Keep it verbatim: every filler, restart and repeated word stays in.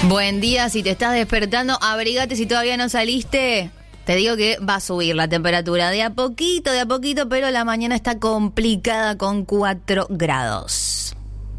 Buen día, si te estás despertando, abrigate si todavía no saliste. Te digo que va a subir la temperatura de a poquito, de a poquito, pero la mañana está complicada con cuatro grados.